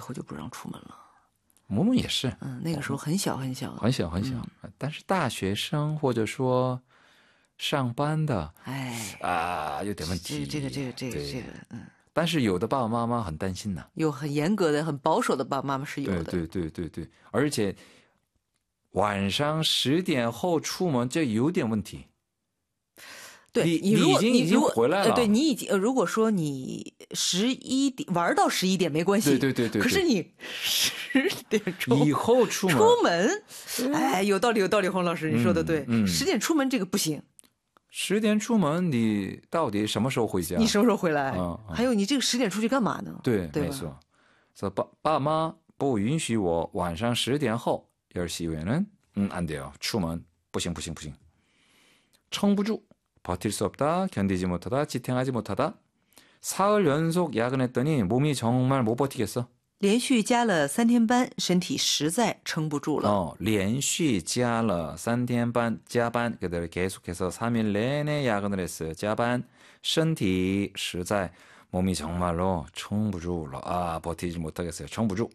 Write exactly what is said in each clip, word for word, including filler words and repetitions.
以后就不让出门了。 某某也是， 嗯，那个时候很小很小， 很小很小， 嗯、 但是大学生或者说上班的， 哎啊，有点问题。 这个这个这个这个，嗯。 但是有的爸爸妈妈很担心呢， 有很严格的、很保守的爸爸妈妈是有的。 对对对对对，而且晚上十点后出门这有点问题。 对， 你你如果已经已经回来了， 呃、对你已经、呃、如果说你十一点玩到十一点没关系， 对对对对对， 可是你十点钟以后出门， 出门，哎，有道理有道理，洪老师你说的对， 嗯嗯、 十点出门这个不行。 十点出门，你到底什么时候回家？ 你什么时候回来？ 嗯嗯、 还有你这个十点出去干嘛呢？ 对， 对没错。所以爸爸妈不允许我晚上十点后열 시 이후에는 음, 안 돼요. 출근. 不行不行不行.撑不住. 버틸 수 없다. 견디지 못하다. 지탱하지 못하다. 사흘 연속 야근했더니 몸이 정말 못 버티겠어. 连续加了三天班，身体实在撑不住了。 어, 连续加了三天班,加班. 그대로 계속해서 삼 일 내내 야근을 했어요.加班. 身体实在 몸이 정말로撑不住了. 아, 버티지 못하겠어요. 撑不住.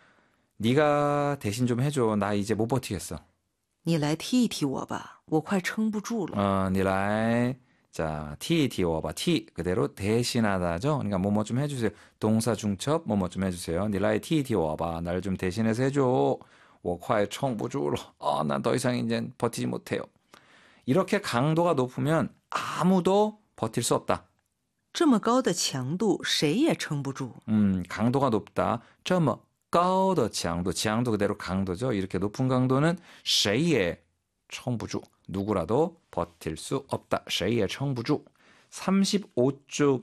네가 대신 좀 해줘. 나 이제 못 버티겠어. 你来踢一踢我吧，我快撑不住了。 어, 你来 자, 티, 티, 와봐. 티 그대로 대신하다죠. 그러니까 뭐뭐 좀 해주세요. 동사 중첩 뭐뭐 좀 해주세요. 니라이 티, 티, 와봐. 나를 좀 대신해서 해줘. 我快撑不住了. 아, 난 더 이상 이제 버티지 못해요. 이렇게 강도가 높으면 아무도 버틸 수 없다. 这么高的强度谁也撑不住. 음, 강도가 높다. 这么高的强度.强도 그대로 강도죠. 이렇게 높은 강도는 谁也撑不住. 누구라도 버틸 수 없다. 谁也撑不住. 삼십오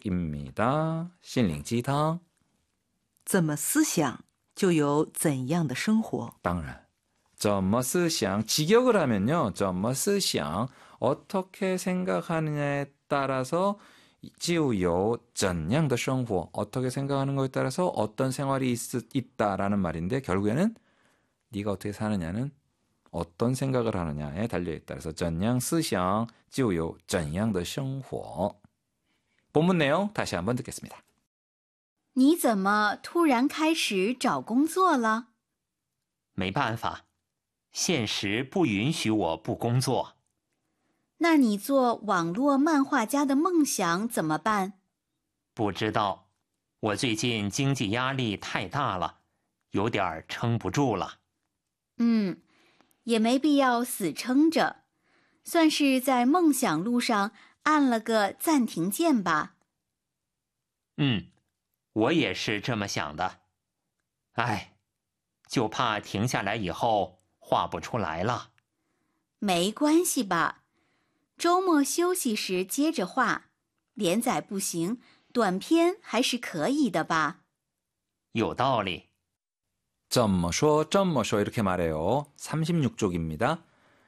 쪽입니다. 心灵鸡汤. 怎么思想就有怎样的生活. 当然. 怎么思想 직역을 하면요. 怎么思想 어떻게 생각하느냐에 따라서 就有怎样的生活 어떻게 생각하는 거에 따라서 어떤 생활이 있, 있다라는 말인데 결국에는 네가 어떻게 사느냐는 어떤 생각을 하느냐에 달려있다. 그래서 怎样思想就有怎样的生活. 본문 내용 다시 한번 듣겠습니다. 你怎么突然开始找工作了？ 没办法，现实不允许我不工作。 那你做网络漫画家的梦想怎么办？ 不知道，我最近经济压力太大了，有点撑不住了。 嗯，也没必要死撑着，算是在梦想路上按了个暂停键吧。 嗯，我也是这么想的。哎，就怕停下来以后画不出来了。 没关系吧，周末休息时接着画，连载不行，短篇还是可以的吧。 有道理。 怎么说怎么说 이렇게 말해요. 삼십육 쪽입니다.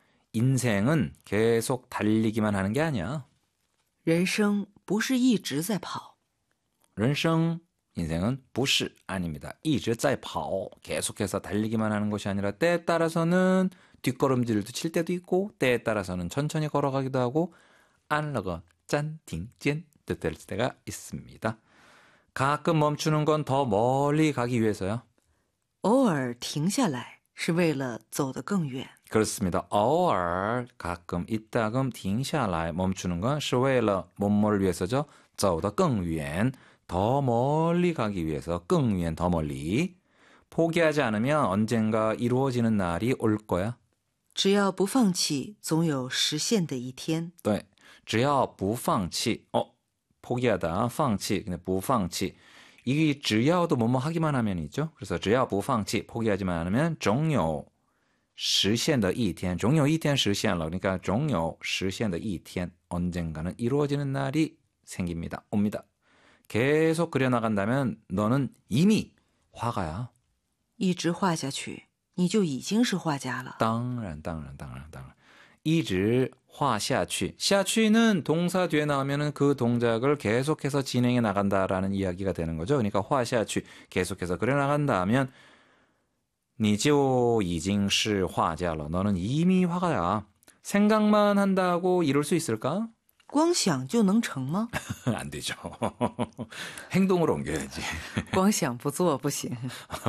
인생은 계속 달리기만 하는 게 아니야. 人生不是一直在跑. 人生 인생은 不是 아닙니다. 一直在跑 계속해서 달리기만 하는 것이 아니라 때에 따라서는 뒷걸음질도 칠 때도 있고 때에 따라서는 천천히 걸어가기도 하고 안러거 짠팅찐 될 때가 있습니다. 가끔 멈추는 건 더 멀리 가기 위해서요. 偶尔停下来是为了走得更远. 그렇습니다. 偶尔 가끔 이따금 停下来 멈추는 건 是为了 뭐뭐를 위해서죠. 走得更远 더 멀리 가기 위해서 更远 더 멀리. 포기하지 않으면 언젠가 이루어지는 날이 올 거야. 只要不放弃总有实现的一天. 네. 只要不放弃 어, 포기하다 放弃 근데 不放弃 이게 只要도 뭐뭐 하기만 하면이죠. 그래서 只要不放弃 포기하지만 않으면 总有实现的一天总有一天实现了 그러니까 总有实现的一天 언젠가는 이루어지는 날이 생깁니다. 옵니다. 계속 그려나간다면 너는 이미 화가야. 一直画下去你就已经是画家了. 当然当然当然当然一直画下去 下去는 동사 뒤에 나오면은 그 동작을 계속해서 진행해 나간다라는 이야기가 되는 거죠. 그러니까 画下去 계속해서 그려 나간다 하면 你就已经是画家了 너는 이미 화가야. 생각만 한다고 이룰 수 있을까? 光想就能成吗? 안 되죠. 행동으로 옮겨야지. 光想不做不行.